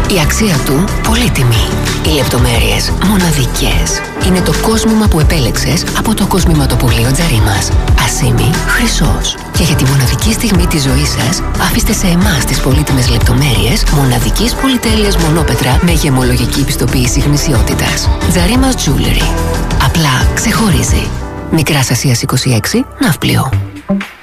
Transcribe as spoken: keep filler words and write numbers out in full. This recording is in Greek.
Η αξία του πολύτιμη. Οι λεπτομέρειες μοναδικές. Είναι το κόσμημα που επέλεξες από το κοσμηματοπωλείο Τζαρίμας. Ασίμι χρυσός. Και για τη μοναδική στιγμή της ζωής σας, αφήστε σε εμάς τις πολύτιμες λεπτομέρειες μοναδικής πολυτέλειας μονόπετρα με γεμολογική πιστοποίηση γνησιότητας. Τζαρίμας Jewelry. Απλά ξεχωρίζει. Μικράς Ασίας είκοσι έξι, Ναύπλιο.